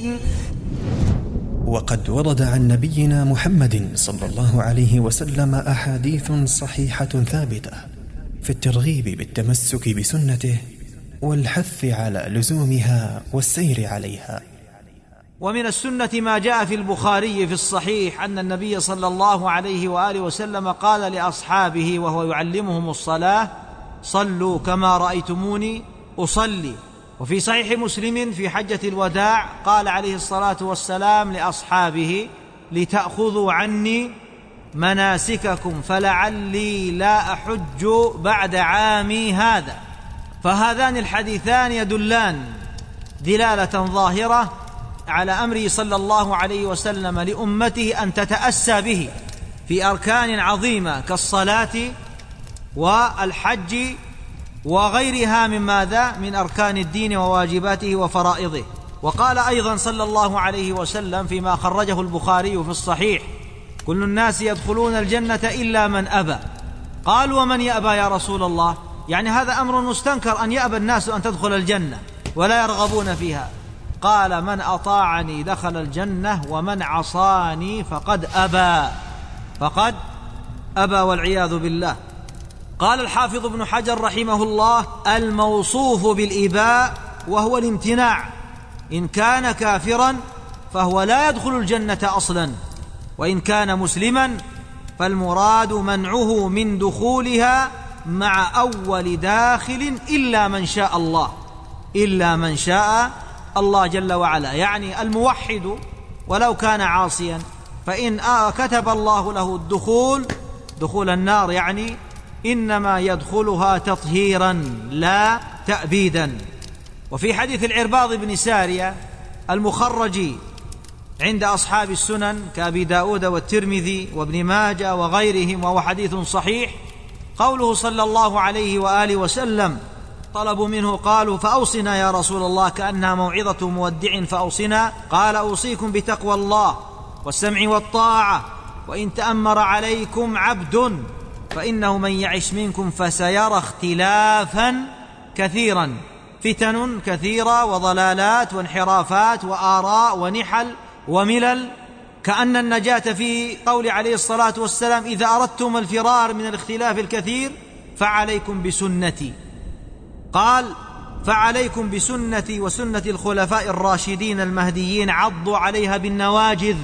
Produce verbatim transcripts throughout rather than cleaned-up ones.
الدين. وقد ورد عن نبينا محمد صلى الله عليه وسلم أحاديث صحيحة ثابتة في الترغيب بالتمسك بسنته والحث على لزومها والسير عليها. ومن السنة ما جاء في البخاري في الصحيح أن النبي صلى الله عليه وآله وسلم قال لأصحابه وهو يعلمهم الصلاة: صلوا كما رأيتموني أصلي. وفي صحيح مسلم في حجة الوداع قال عليه الصلاة والسلام لأصحابه: لتأخذوا عني مناسككم فلعلي لا أحج بعد عامي هذا. فهذان الحديثان يدلان دلالة ظاهرة على أمره صلى الله عليه وسلم لأمته أن تتأسى به في أركان عظيمة كالصلاة والحج وغيرها من ماذا؟ من أركان الدين وواجباته وفرائضه. وقال أيضا صلى الله عليه وسلم فيما خرجه البخاري في الصحيح: كل الناس يدخلون الجنة إلا من أبى. قال: ومن يأبى يا رسول الله؟ يعني هذا أمر مستنكر أن يأبى الناس أن تدخل الجنة ولا يرغبون فيها. قال: من أطاعني دخل الجنة ومن عصاني فقد أبى فقد أبى والعياذ بالله. قال الحافظ ابن حجر رحمه الله: الموصوف بالإباء وهو الامتناع إن كان كافرا فهو لا يدخل الجنة أصلا، وإن كان مسلما فالمراد منعه من دخولها مع أول داخل إلا من شاء الله إلا من شاء الله جل وعلا. يعني الموحد ولو كان عاصيا فإن كتب الله له الدخول دخول النار يعني إنما يدخلها تطهيرا لا تأبيدا. وفي حديث العرباض بن سارية المخرج عند أصحاب السنن كأبي داود والترمذي وابن ماجه وغيرهم وهو حديث صحيح قوله صلى الله عليه وآله وسلم: طلبوا منه قالوا: فأوصنا يا رسول الله، كأنها موعظة مودع، فأوصنا. قال: أوصيكم بتقوى الله والسمع والطاعة، وإن تأمر عليكم عبد فإنه من يعش منكم فسيرى اختلافا كثيرا، فتن كثيرة وضلالات وانحرافات وآراء ونحل وملل. كأن النجاة في قول عليه الصلاة والسلام: إذا أردتم الفرار من الاختلاف الكثير فعليكم بسنتي. قال: فعليكم بسنتي وسنة الخلفاء الراشدين المهديين، عضوا عليها بالنواجذ،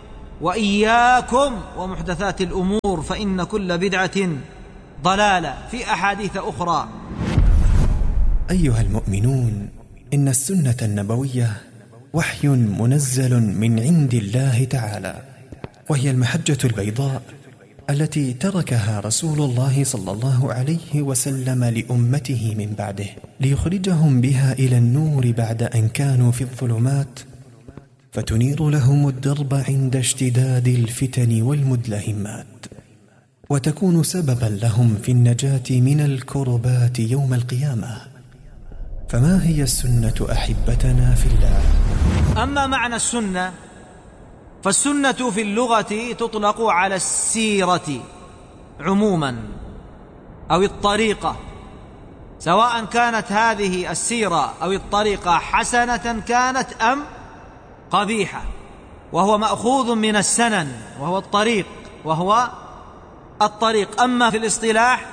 وإياكم ومحدثات الأمور فإن كل بدعة ضلالة. في أحاديث أخرى: أيها المؤمنون، إن السنة النبوية وحي منزل من عند الله تعالى، وهي المحجة البيضاء التي تركها رسول الله صلى الله عليه وسلم لأمته من بعده ليخرجهم بها إلى النور بعد أن كانوا في الظلمات، فتنير لهم الدرب عند اشتداد الفتن والمدلهمات، وتكون سببا لهم في النجاة من الكربات يوم القيامة. فما هي السنة أحبتنا في الله؟ أما معنى السنة فالسنة في اللغة تطلق على السيرة عموما أو الطريقة، سواء كانت هذه السيرة أو الطريقة حسنة كانت أم قبيحة، وهو مأخوذ من السنن وهو الطريق وهو الطريق. أما في الاصطلاح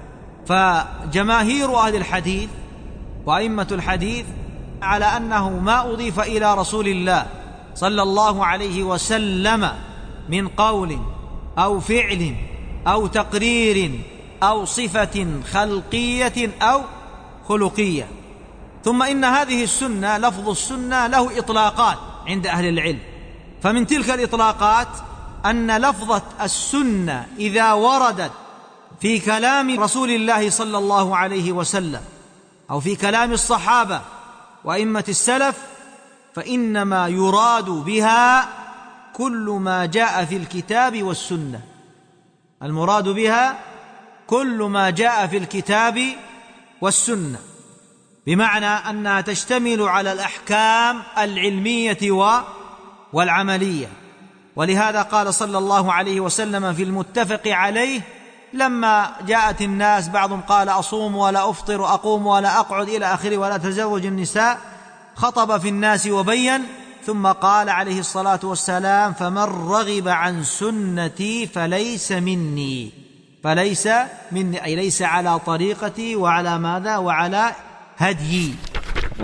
فجماهير أهل الحديث وأئمة الحديث على أنه ما أضيف إلى رسول الله صلى الله عليه وسلم من قول أو فعل أو تقرير أو صفة خلقية أو خلقية. ثم إن هذه السنة، لفظ السنة له إطلاقات عند أهل العلم، فمن تلك الإطلاقات أن لفظة السنة إذا وردت في كلام رسول الله صلى الله عليه وسلم أو في كلام الصحابة وأئمة السلف فإنما يراد بها كل ما جاء في الكتاب والسنة. المراد بها كل ما جاء في الكتاب والسنة، بمعنى أنها تشتمل على الأحكام العلمية والعملية. ولهذا قال صلى الله عليه وسلم في المتفق عليه لما جاءت الناس، بعضهم قال: أصوم ولا أفطر، أقوم ولا أقعد إلى آخره، ولا تزوج النساء، خطب في الناس وبين ثم قال عليه الصلاة والسلام: فمن رغب عن سنتي فليس مني، فليس مني أي ليس على طريقتي وعلى ماذا؟ وعلى هديي.